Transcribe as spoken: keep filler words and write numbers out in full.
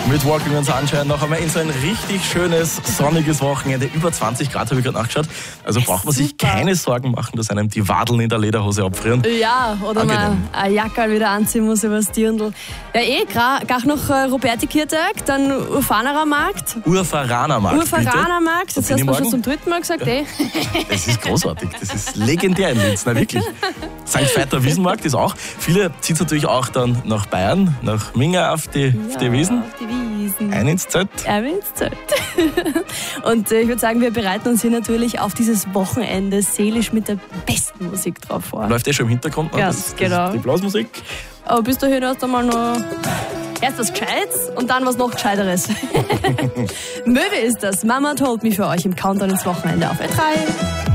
Mit Walking on Sunshine noch einmal in so ein richtig schönes, sonniges Wochenende. Über zwanzig Grad habe ich gerade nachgeschaut. Also braucht man sich Super. keine Sorgen machen, dass einem die Wadeln in der Lederhose abfrieren. Ja, oder Angenehm. mal eine Jacke wieder anziehen muss über das Dirndl. Ja, eh, gleich noch äh, Roberti-Kirtag, dann Urfanerer Markt. Urfaraner Markt, Urfaraner Markt, Da das bin hast ich du schon morgen. zum dritten Mal gesagt, eh. Das ist großartig, das ist legendär in Linz, na wirklich. Sankt Veiter Wiesenmarkt ist auch. Viele zieht es natürlich auch dann nach Bayern, nach Minga auf die, auf die Wiesen. Auf die Wiesen. Ein ins Zelt. Ein ins Zelt. Und äh, ich würde sagen, wir bereiten uns hier natürlich auf dieses Wochenende seelisch mit der besten Musik drauf vor. Läuft eh schon im Hintergrund. Ne? Ja, das, das genau. ist die Blasmusik. Aber bis dahin erst einmal noch erst was Gescheites und dann was noch Gescheiteres. Möwe ist das. Mama told me für euch im Countdown ins Wochenende auf R drei.